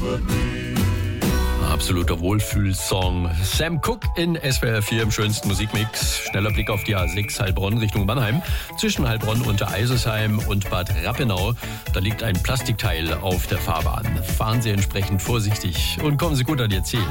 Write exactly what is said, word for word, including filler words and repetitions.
Absoluter Wohlfühlsong. Sam Cooke in S W R vier im schönsten Musikmix. Schneller Blick auf die A sechs Heilbronn Richtung Mannheim. Zwischen Heilbronn und Eisesheim und Bad Rappenau. Da liegt ein Plastikteil auf der Fahrbahn. Fahren Sie entsprechend vorsichtig und kommen Sie gut an Ihr Ziel.